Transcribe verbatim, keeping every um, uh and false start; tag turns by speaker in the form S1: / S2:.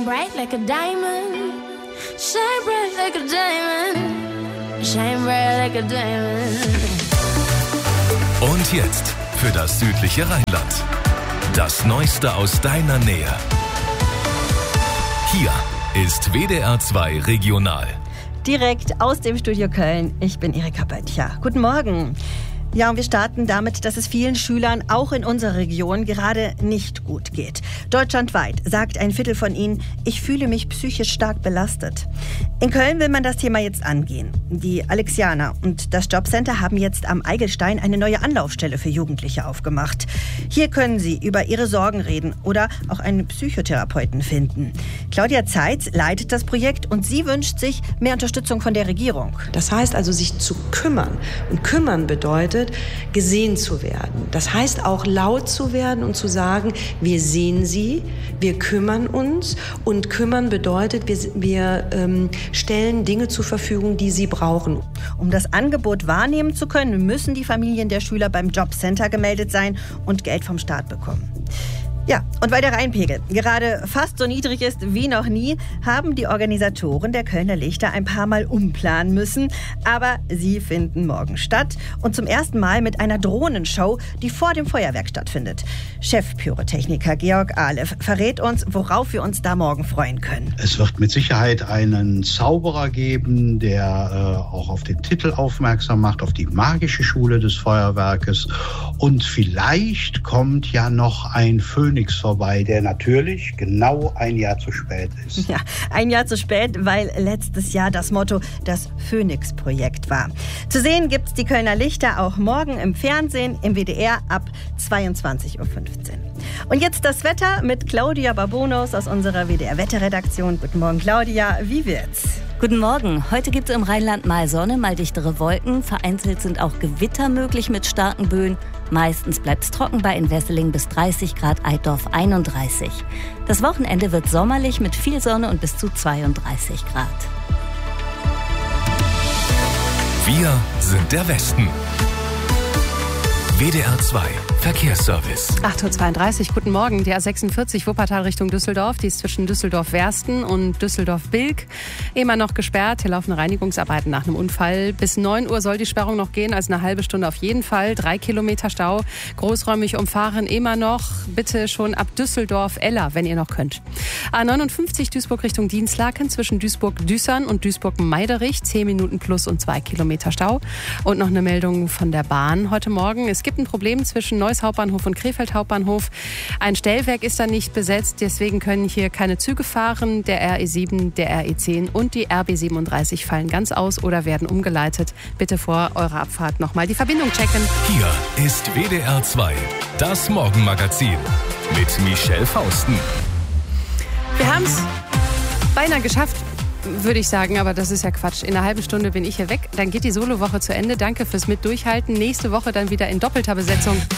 S1: bright like a diamond. Shine bright like a diamond. Shine bright like a diamond.
S2: Und jetzt für das südliche Rheinland. Das Neueste aus deiner Nähe. Hier ist W D R zwei Regional.
S3: Direkt aus dem Studio Köln. Ich bin Erika Böttcher. Guten Morgen. Ja, und wir starten damit, dass es vielen Schülern auch in unserer Region gerade nicht gut geht. Deutschlandweit sagt ein Viertel von ihnen, ich fühle mich psychisch stark belastet. In Köln will man das Thema jetzt angehen. Die Alexianer und das Jobcenter haben jetzt am Eigelstein eine neue Anlaufstelle für Jugendliche aufgemacht. Hier können sie über ihre Sorgen reden oder auch einen Psychotherapeuten finden. Claudia Zeitz leitet das Projekt und sie wünscht sich mehr Unterstützung von der Regierung.
S4: Das heißt also, sich zu kümmern. Und kümmern bedeutet, gesehen zu werden. Das heißt auch laut zu werden und zu sagen, wir sehen Sie, wir kümmern uns. Und kümmern bedeutet, wir, wir ähm, stellen Dinge zur Verfügung, die Sie brauchen.
S3: Um das Angebot wahrnehmen zu können, müssen die Familien der Schüler beim Jobcenter gemeldet sein und Geld vom Staat bekommen. Ja, und weil der Rheinpegel gerade fast so niedrig ist wie noch nie, haben die Organisatoren der Kölner Lichter ein paar Mal umplanen müssen. Aber sie finden morgen statt und zum ersten Mal mit einer Drohnenshow, die vor dem Feuerwerk stattfindet. Chefpyrotechniker Georg Aleph verrät uns, worauf wir uns da morgen freuen können.
S5: Es wird mit Sicherheit einen Zauberer geben, der äh, auch auf den Titel aufmerksam macht, auf die magische Schule des Feuerwerkes. Und vielleicht kommt ja noch ein Phönix vorbei, der natürlich genau ein Jahr zu spät ist.
S3: Ja, ein Jahr zu spät, weil letztes Jahr das Motto das Phönix-Projekt war. Zu sehen gibt's die Kölner Lichter auch morgen im Fernsehen, im W D R ab zweiundzwanzig Uhr fünfzehn. Und jetzt das Wetter mit Claudia Babonos aus unserer W D R-Wetterredaktion. Guten Morgen, Claudia. Wie wird's?
S6: Guten Morgen. Heute gibt es im Rheinland mal Sonne, mal dichtere Wolken. Vereinzelt sind auch Gewitter möglich mit starken Böen. Meistens bleibt es trocken bei in Wesseling bis dreißig Grad, Eitorf einunddreißig. Das Wochenende wird sommerlich mit viel Sonne und bis zu zweiunddreißig Grad.
S2: Wir sind der Westen. W D R zwei Verkehrsservice.
S7: acht Uhr zweiunddreißig, guten Morgen. Die A sechsundvierzig Wuppertal Richtung Düsseldorf. Die ist zwischen Düsseldorf-Wersten und Düsseldorf-Bilk immer noch gesperrt. Hier laufen Reinigungsarbeiten nach einem Unfall. Bis neun Uhr soll die Sperrung noch gehen, also eine halbe Stunde auf jeden Fall. Drei Kilometer Stau. Großräumig umfahren immer noch. Bitte schon ab Düsseldorf-Eller, wenn ihr noch könnt. A neunundfünfzig Duisburg Richtung Dienstlaken zwischen Duisburg-Düssern und Duisburg-Meiderich. Zehn Minuten plus und zwei Kilometer Stau. Und noch eine Meldung von der Bahn heute Morgen. Es gibt ein Problem zwischen Neuss Hauptbahnhof und Krefeld Hauptbahnhof. Ein Stellwerk ist da nicht besetzt, deswegen können hier keine Züge fahren. Der R E sieben, der R E zehn und die R B siebenunddreißig fallen ganz aus oder werden umgeleitet. Bitte vor eurer Abfahrt nochmal die Verbindung checken.
S2: Hier ist W D R zwei, das Morgenmagazin mit Michelle Fausten.
S7: Wir haben es beinahe geschafft, würde ich sagen, aber das ist ja Quatsch. In einer halben Stunde bin ich hier weg. Dann geht die Solo-Woche zu Ende. Danke fürs Mit durchhalten. Nächste Woche dann wieder in doppelter Besetzung.